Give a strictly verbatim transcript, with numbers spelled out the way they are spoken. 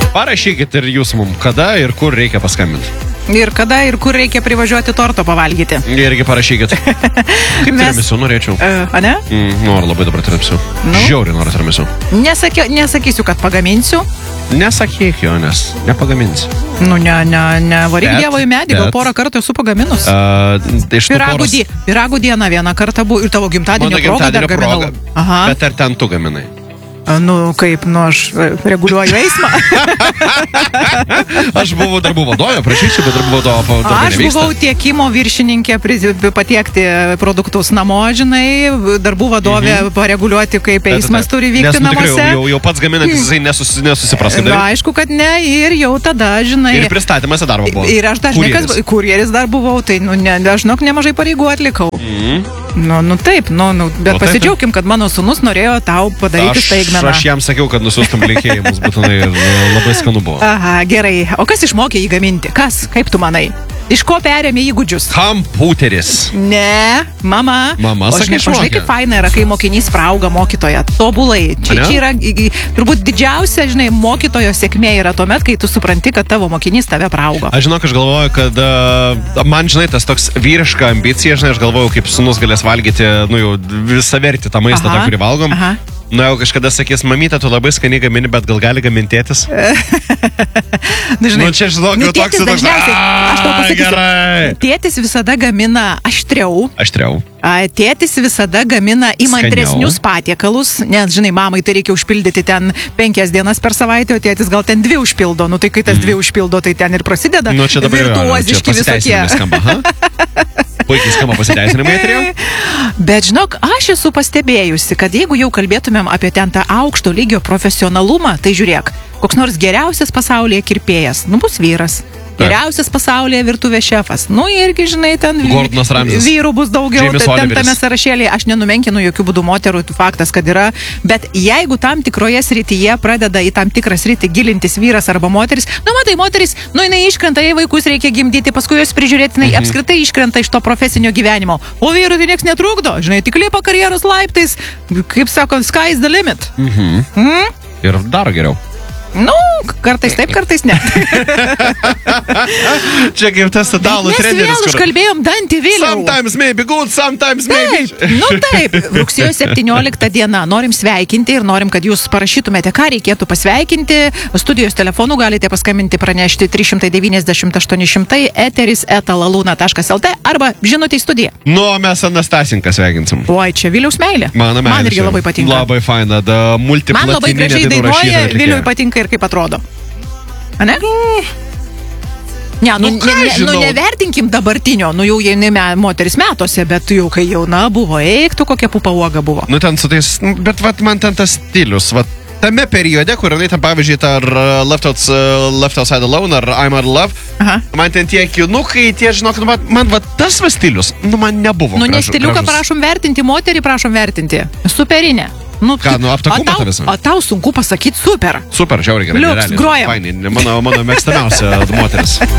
Parašykit ir jūs mums, kada ir kur reikia paskambinti. Ir kada ir kur reikia privažiuoti torto pavalgyti. Irgi parašykit. Kaip Mes... tiramisu norėčiau. Uh, a ne? Mm, noriu labai dabar tiramisu. Nu? Žiauriai noriu tiramisu. Nesaky, nesakysiu, kad pagaminsiu. Nesakyk jo, nes nepagaminsiu. Nu, ne, ne, ne. Varyk dievo į medį, gal porą kartų esu pagaminus. Uh, piragų, poros... die, piragų dieną vieną kartą buvo ir tavo gimtadienio proga dar gaminau. Aha. Bet ar ten tu gaminai? Nu, kaip, nu, aš reguliuoju eismą. Aš buvau darbų vadovė, prašyčiau, bet darbų vadovė Aš nevyksta. Buvau tiekimo viršininkė patiekti produktus namo, žinai, darbų vadovė mhm. pareguliuoti, kaip eismas bet, turi vykti nes, namuose. Nes jau, jau pats gaminantis, jisai nesus, nesusipras, kad Na, aišku, kad ne, ir jau tada, žinai. Ir pristatymas į darbą buvo. Ir aš dar, žinai, kas, kurjeris dar buvau, tai, nu, ne, aš, žinok, nemažai pareigų atlikau. Mhm. Nu, nu taip, nu, nu, bet nu, pasidžiaukim, kad mano sūnus norėjo tau padaryti staigmeną. Aš jam sakiau, kad nusiųstum linkėjimus, būtinai labai skanu buvo. Aha, gerai. O kas išmokė jį gaminti? Kas? Kaip tu manai? Iš ko perėmė įgūdžius? Kompiuteris. Ne, mama. Mama, sakai, žinai, kaip faina yra, kai mokinys prauga mokytoją. Tobulai. Čia, čia yra turbūt didžiausia, žinai, mokytojo sėkmė yra tuomet, kai tu supranti, kad tavo mokinys tave praugo. Aš žinok, aš galvoju, kad uh, man, žinai, tas toks vyriška ambicija, žinai, aš galvoju, kaip sūnus galės valgyti, nu jau visą vertį tą maistą, tą, kurį valgom. Aha. Nu, jau kažkada sakys, mamytė, tu labai skaniai gamini, bet gal gali gaminti tėtis? Žinai, nu, čia žinok, nu, toks, toks, aš tau pasakysiu, tėtis visada gamina aštriau. Aštriau. Tėtis visada gamina įmantresnius patiekalus, nes, žinai, mamai tai reikia užpildyti ten penkias dienas per savaitę, o tėtis gal ten dvi užpildo. Nu, tai kai tas mm. dvi užpildo, tai ten ir prasideda nu, čia virtuoziški visokie. Puikiai skamba pasiteisinimai turėjau. Bet žinok, aš esu pastebėjusi, kad jeigu jau kalbėtumėm apie ten tą aukšto lygio profesionalumą, tai žiūrėk, koks nors geriausias pasaulyje kirpėjas, nu bus vyras. Geriausias pasaulyje virtuvės šefas. Nu, irgi, žinai, ten vyrų bus daugiau, ten tame sąrašėlėje. Aš nenumenkinu jokių būdų moterų, faktas, kad yra. Bet jeigu tam tikroje srityje pradeda į tam tikrą sritį gilintis vyras arba moteris, nu, matai, moteris, nu, jinai iškrenta, jei vaikus reikia gimdyti, paskui jos prižiūrėti, jinai mhm. apskritai iškrenta iš to profesinio gyvenimo. O vyrui tai nieks netrukdo, žinai, tik lipa karjeros laiptais, kaip sako, sky is the limit. Mhm. Mm? Ir dar geriau. Nu, kartais taip, kartais ne. Čia kaip tas italų treneris. Mes vėl užkalbėjom dantį vėliau. Sometimes maybe good, sometimes maybe. Taip, nu taip. Rugsėjo septyniolikta diena. Norim sveikinti ir norim, kad jūs parašytumėte, ką reikėtų pasveikinti. Studijos telefonu galite paskambinti pranešti trys devyni aštuoni šimtai eteris eta laluna taškas lt arba žinutė į studiją. Nu, mes Anastasinką sveikinsim. Oi, čia Viliaus meilė. Mano meilė. Man irgi labai patinka. Labai faina. Man labai gražiai dainuoja, Viliui patinka ir kaip atrodo. A ne? Ne, nu, nu, ne, ne, nu nevertinkim dabartinio, nu jau jauni moteris metuose, bet jau kai jauna buvo, eiktų kokia pupa uoga buvo. Nu ten su tais, bet vat man ten tas stilius, vat tame periode, kur jinai ten pavyzdžiui, ar left, out, uh, left Outside Alone, ar I'm Out of Love, Aha. man ten tie kinukai, tie, žinok, nu, man, man va tas va stilius, nu man nebuvo. Nu, ne stiliuką prašom vertinti, moterį prašom vertinti. Superinė. Nu, ką, nu, aptakumą tą visą? O tau sunku pasakyti super. Super, žiauriai gerai. Liuks, grojam. Fainai, mano, mano mėgstamiausia moteris.